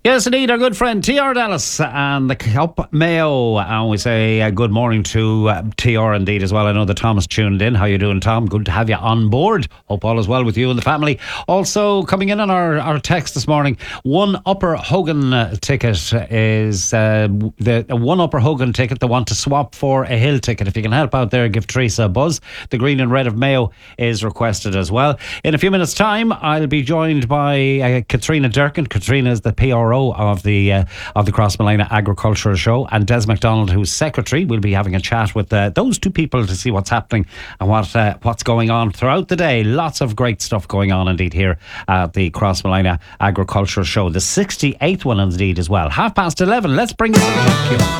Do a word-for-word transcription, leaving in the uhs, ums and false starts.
Yes, indeed, our good friend T R Dallas and the Cup Mayo. And we say uh, good morning to uh, T R indeed as well. I know that Thomas tuned in. How you doing, Tom? Good to have you on board. Hope all is well with you and the family. Also coming in on our, our text this morning, one Upper Hogan uh, ticket is uh, the uh, one Upper Hogan ticket they want to swap for a Hill ticket. If you can help out there, give Teresa a buzz. The green and red of Mayo is requested as well. In a few minutes' time, I'll be joined by uh, Katrina Durkin. Katrina is the P R O of the uh, of the Crossmolina Agricultural Show, and Des McDonald, who's secretary. We'll be having a chat with uh, those two people to see what's happening and what uh, what's going on throughout the day. Lots of great stuff going on indeed here at the Crossmolina Agricultural Show, the sixty-eighth one indeed as well. Half past eleven. Let's bring it to